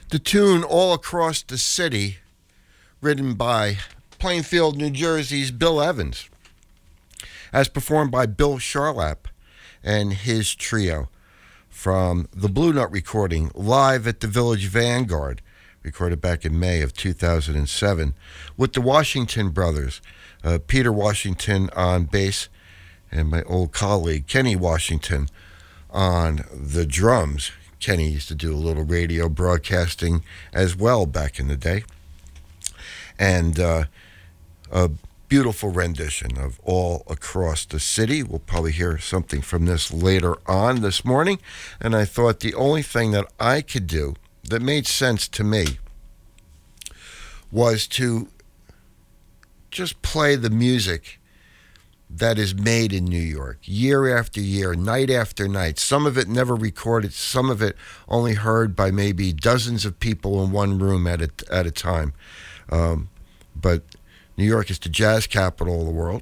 The tune All Across the City, written by Plainfield, New Jersey's Bill Evans, as performed by Bill Charlap and his trio from the Blue Note recording live at the Village Vanguard, recorded back in May of 2007, with the Washington brothers, Peter Washington on bass and my old colleague Kenny Washington on the drums. Kenny used to do a little radio broadcasting as well back in the day. And a beautiful rendition of All Across the City. We'll probably hear something from this later on this morning. And I thought the only thing that I could do that made sense to me was to just play the music that is made in New York year after year, night after night. Some of it never recorded, some of it only heard by maybe dozens of people in one room at a time. But New York is the jazz capital of the world,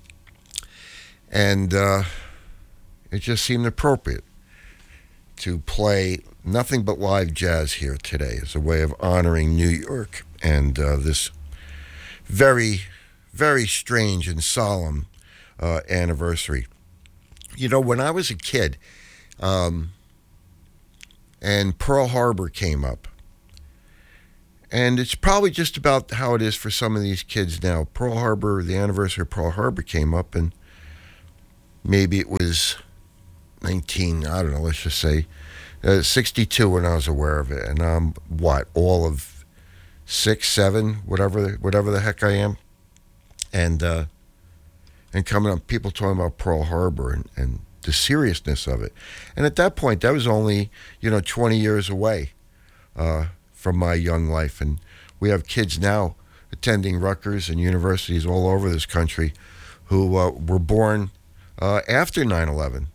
and it just seemed appropriate to play nothing but live jazz here today as a way of honoring New York and this very, very strange and solemn anniversary. You know, when I was a kid, and Pearl Harbor came up, and it's probably just about how it is for some of these kids now. Pearl Harbor, the anniversary of Pearl Harbor came up, and maybe it was let's just say 62 when I was aware of it, and I'm all of 6, 7, whatever the heck I am, and coming up, people talking about Pearl Harbor and the seriousness of it. And at that point, that was only, 20 years away from my young life. And we have kids now attending Rutgers and universities all over this country who were born after 9/11.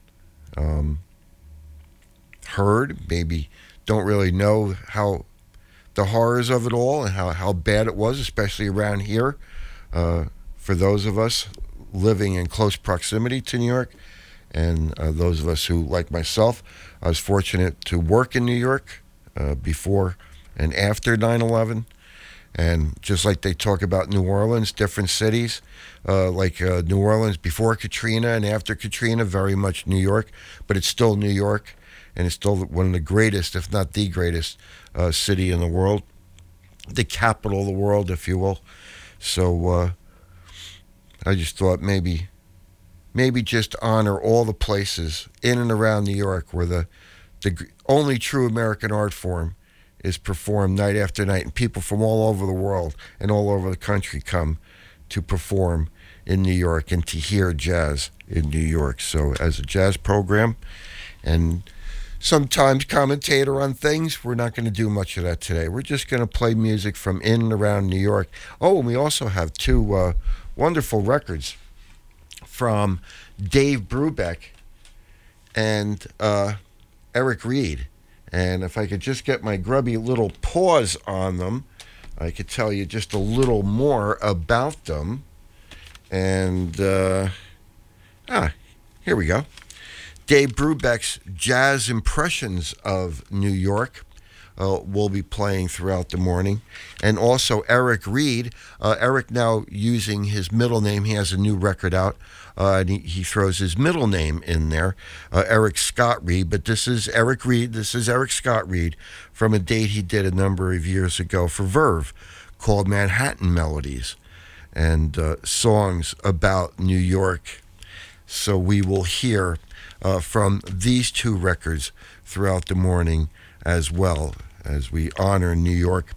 Heard, maybe don't really know how the horrors of it all and how bad it was, especially around here, for those of us living in close proximity to New York, and those of us who, like myself, I was fortunate to work in New York before and after 9/11. And just like they talk about New Orleans, different cities, like New Orleans before Katrina and after Katrina, very much New York, but it's still New York, and it's still one of the greatest, if not the greatest, city in the world, the capital of the world, if you will. So I just thought maybe just honor all the places in and around New York where the only true American art form is performed night after night, and people from all over the world and all over the country come to perform in New York and to hear jazz in New York. So as a jazz program and sometimes commentator on things, we're not going to do much of that today. We're just going to play music from in and around New York. Oh, and we also have two wonderful records from Dave Brubeck and Eric Reed. And if I could just get my grubby little paws on them, I could tell you just a little more about them. And, here we go. Dave Brubeck's Jazz Impressions of New York will be playing throughout the morning. And also Eric Reed. Eric now using his middle name. He has a new record out. And he throws his middle name in there, Eric Scott Reed. But this is Eric Reed. This is Eric Scott Reed from a date he did a number of years ago for Verve called Manhattan Melodies, and songs about New York. So we will hear from these two records throughout the morning as well as we honor New York.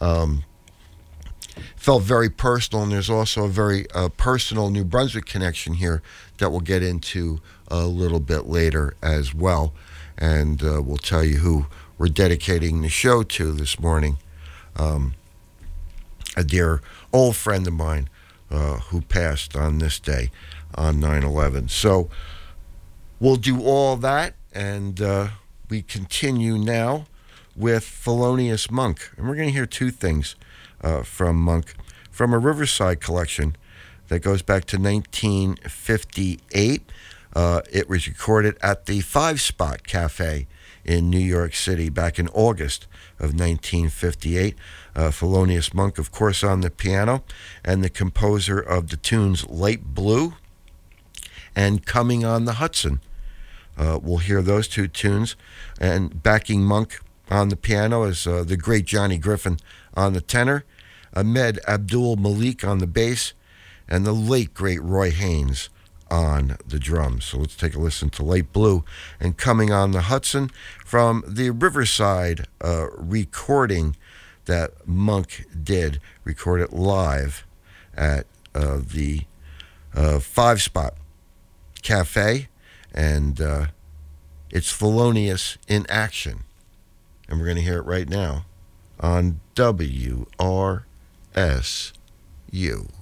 Felt very personal, and there's also a very personal New Brunswick connection here that we'll get into a little bit later as well. And we'll tell you who we're dedicating the show to this morning. A dear old friend of mine who passed on this day, on 9/11. So we'll do all that, and we continue now with Thelonious Monk. And we're going to hear two things from Monk, from a Riverside collection that goes back to 1958. It was recorded at the Five Spot Cafe in New York City back in August of 1958. Thelonious Monk, of course, on the piano, and the composer of the tunes Light Blue and Coming on the Hudson. We'll hear those two tunes. And backing Monk on the piano is the great Johnny Griffin on the tenor, Ahmed Abdul Malik on the bass, and the late, great Roy Haynes on the drums. So let's take a listen to Light Blue and Coming on the Hudson from the Riverside recording that Monk did, recorded live at the Five Spot Cafe, and it's Thelonious in action. And we're going to hear it right now on WRSU.